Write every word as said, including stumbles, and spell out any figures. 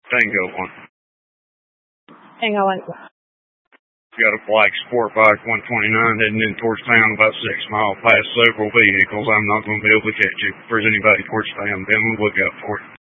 Tango one. Tango one. Got a black sport bike one twenty-nine heading in towards town about six miles past several vehicles. I'm not going to be able to catch you. If there's anybody towards town, be on the lookout for it.